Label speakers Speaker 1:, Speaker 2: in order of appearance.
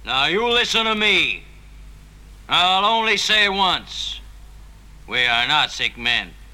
Speaker 1: Now you listen to me. I'll only say once. We are not sick men.